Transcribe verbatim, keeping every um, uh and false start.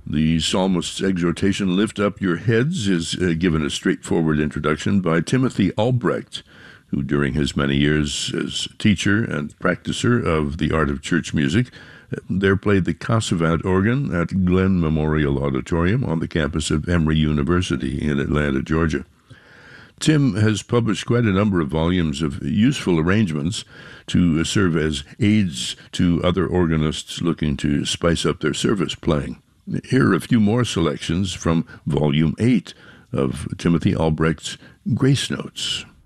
The psalmist's exhortation, "Lift up your heads," is uh, given a straightforward introduction by Timothy Albrecht, who during his many years as teacher and practicer of the art of church music, there played the Cassavant organ at Glenn Memorial Auditorium on the campus of Emory University in Atlanta, Georgia. Tim has published quite a number of volumes of useful arrangements to serve as aids to other organists looking to spice up their service playing. Here are a few more selections from Volume eight of Timothy Albrecht's Grace Notes.